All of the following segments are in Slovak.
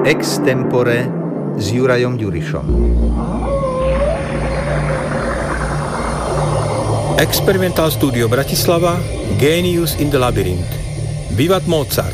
Extempore s Jurajom Ďurišom. Experimental Studio Bratislava, Genius in the Labyrinth. Vivat Mozart.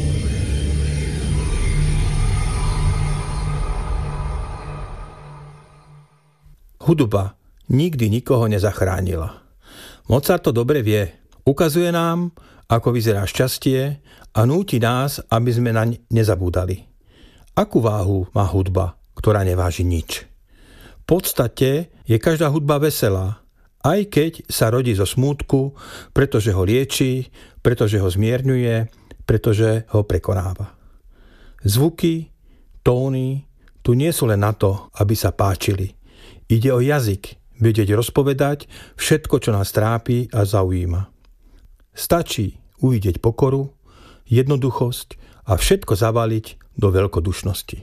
Hudba nikdy nikoho nezachránila. Mozart to dobre vie. Ukazuje nám, ako vyzerá šťastie a núti nás, aby sme naň nezabúdali. Akú váhu má hudba, ktorá neváži nič? V podstate je každá hudba veselá, aj keď sa rodí zo smútku, pretože ho lieči, pretože ho zmierňuje, pretože ho prekonáva. Zvuky, tóny tu nie sú len na to, aby sa páčili. Ide o jazyk, vedieť rozpovedať všetko, čo nás trápi a zaujíma. Stačí uvidieť pokoru, jednoduchosť a všetko zavaliť do veľkodušnosti.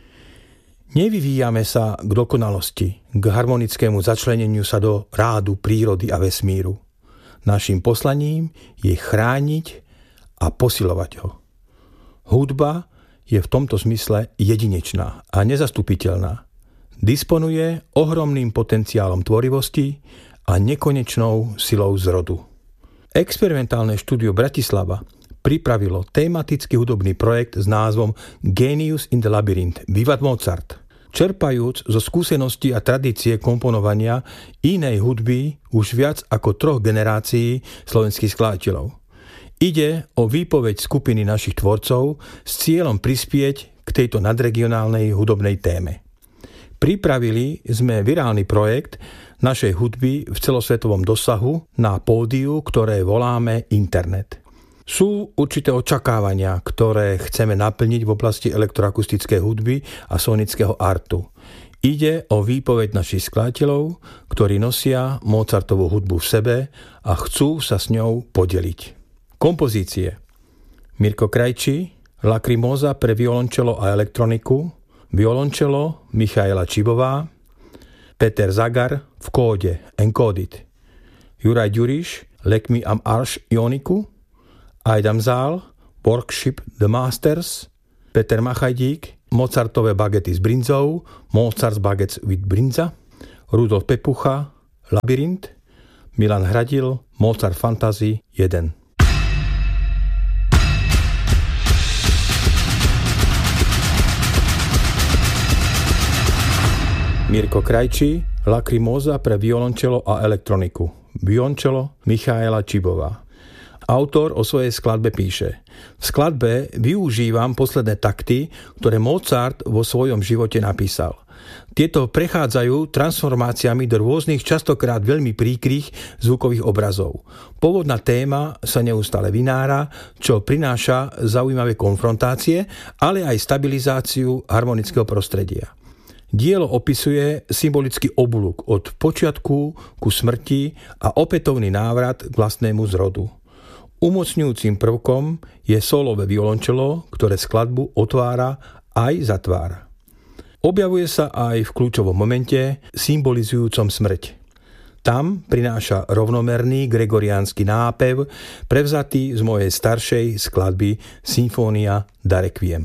Nevyvíjame sa k dokonalosti, k harmonickému začleneniu sa do rádu prírody a vesmíru. Naším poslaním je chrániť a posilovať ho. Hudba je v tomto zmysle jedinečná a nezastupiteľná. Disponuje ohromným potenciálom tvorivosti a nekonečnou silou zrodu. Experimentálne štúdio Bratislava pripravilo tematický hudobný projekt s názvom Genius in the Labyrinth. Vivat Mozart. Čerpajúc zo skúseností a tradície komponovania inej hudby už viac ako 3 generácií slovenských skladateľov. Ide o výpoveď skupiny našich tvorcov s cieľom prispieť k tejto nadregionálnej hudobnej téme. Pripravili sme virálny projekt našej hudby v celosvetovom dosahu na pódiu, ktoré voláme internet. Sú určité očakávania, ktoré chceme naplniť v oblasti elektroakustickej hudby a sonického artu. Ide o výpoveď našich skladateľov, ktorí nosia Mozartovú hudbu v sebe a chcú sa s ňou podeliť. Kompozície: Mirko Krajčí, Lacrimosa pre violončelo a elektroniku, violončelo Michaela Čibová, Peter Zagar v kóde Encoded, Juraj Ďuriš, Let Me am Arsch Ioniku, Adam Zál, Worship the Masters, Peter Machajdík, Mozartové bagety s brinzou, Mozart's Baguettes with Brinza, Rudolf Pepucha, Labyrint, Milan Hradil, Mozart Fantasy 1. Mirko Krajčí, Lacrimosa pre violončelo a elektroniku, violončelo Michaela Čibová. Autor o svojej skladbe píše: v skladbe využívam posledné takty, ktoré Mozart vo svojom živote napísal. Tieto prechádzajú transformáciami do rôznych, častokrát veľmi príkrých zvukových obrazov. Pôvodná téma sa neustále vynára, čo prináša zaujímavé konfrontácie, ale aj stabilizáciu harmonického prostredia. Dielo opisuje symbolický oblúk od počiatku ku smrti a opätovný návrat k vlastnému zrodu. Umocňujúcim prvkom je solové violončelo, ktoré skladbu otvára aj zatvára. Objavuje sa aj v kľúčovom momente symbolizujúcom smrť. Tam prináša rovnomerný gregoriánsky nápev, prevzatý z mojej staršej skladby Symfónia da Requiem.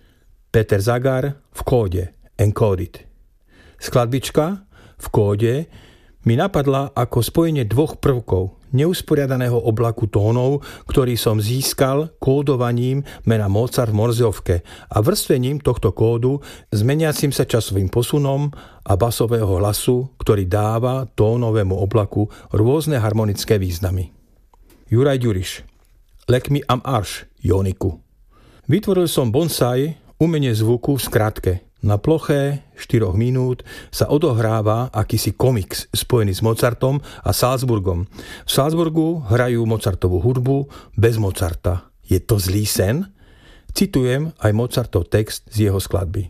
Peter Zagar v kóde Encoded. Skladbička v kóde mi napadla ako spojenie 2 prvkov neusporiadaného oblaku tónov, ktorý som získal kódovaním mena Mozart v Morzeovke a vrstvením tohto kódu s meniacim sa časovým posunom a basového hlasu, ktorý dáva tónovému oblaku rôzne harmonické významy. Juraj Ďuriš, Let Me am Arsch Ioniku. Vytvoril som bonsai, umenie zvuku v skratke. Na ploché 4 minút sa odohráva akýsi komiks spojený s Mozartom a Salzburgom. V Salzburgu hrajú Mozartovú hudbu bez Mozarta. Je to zlý sen? Citujem aj Mozartov text z jeho skladby.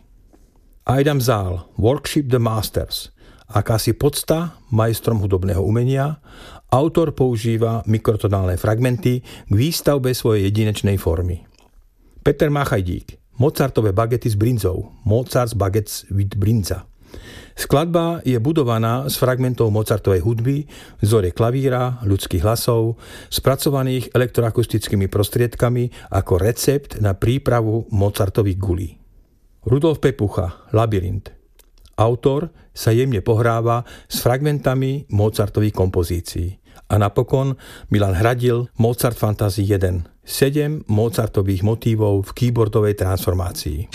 Adam Zál, Worship the Masters. Akási podsta majstrom hudobného umenia. Autor používa mikrotonálne fragmenty k výstavbe svojej jedinečnej formy. Peter Machajdík, Mozartové bagety s brinzou, Mozart's Baguettes with Brinza. Skladba je budovaná z fragmentov Mozartovej hudby, vzorie klavíra, ľudských hlasov, spracovaných elektroakustickými prostriedkami ako recept na prípravu Mozartových gulí. Rudolf Pepucha, Labyrint. Autor sa jemne pohráva s fragmentami Mozartových kompozícií. A napokon Milan Hradil, Mozart Fantasy 1. 7 Mozartových motívov v keyboardovej transformácii.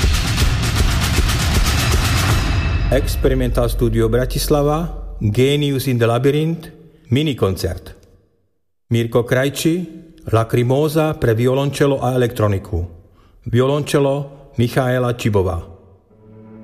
Experimental Studio Bratislava, Genius in the Labyrinth, minikoncert. Mirko Krajči, Lacrimosa pre violončelo a elektroniku. Violončelo Michaela Čibová.